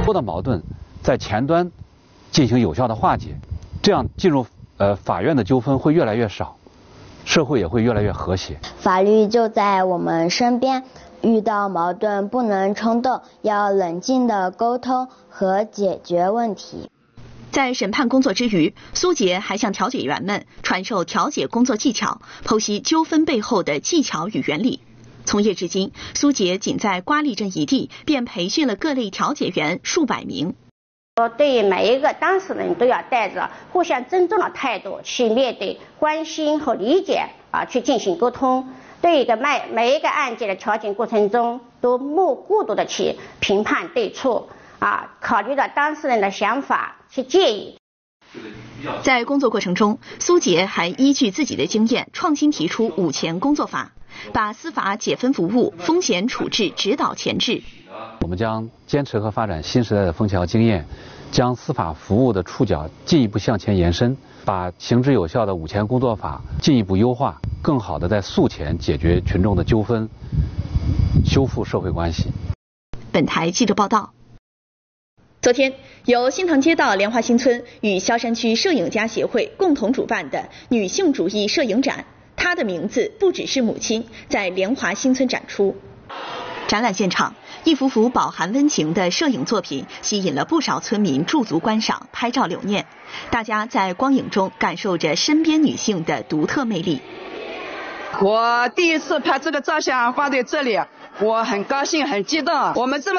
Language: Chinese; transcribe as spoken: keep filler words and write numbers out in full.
多的矛盾在前端进行有效的化解，这样进入呃法院的纠纷会越来越少，社会也会越来越和谐。 法律就在我们身边，遇到矛盾不能冲动，要冷静地沟通和解决问题。 在审判工作之余，苏杰还向调解员们传授调解工作技巧，剖析纠纷背后的技巧与原理。从业至今，苏杰仅在瓜沥镇一地便培训了各类调解员数百名。 对每一个当事人都要带着互相尊重的态度去面对，关心和理解啊，去进行沟通。对一个每每一个案件的调解过程中，都莫过度的去评判对错啊，考虑到当事人的想法去建议。 在工作过程中，苏杰还依据自己的经验，创新提出五前工作法，把司法解分服务、风险处置指导前置。 我们将坚持和发展新时代的枫桥经验，将司法服务的触角进一步向前延伸，把行之有效的五前工作法进一步优化，更好地在诉前解决群众的纠纷，修复社会关系。 本台记者报道。昨天，由新塘街道莲花新村与萧山区摄影家协会共同主办的女性主义摄影展，她的名字不只是母亲，在莲华新村展出。展览现场，一幅幅饱含温情的摄影作品吸引了不少村民驻足观赏、拍照留念。大家在光影中感受着身边女性的独特魅力。 我第一次拍这个照相放在这里，我很高兴，很激动。我们这么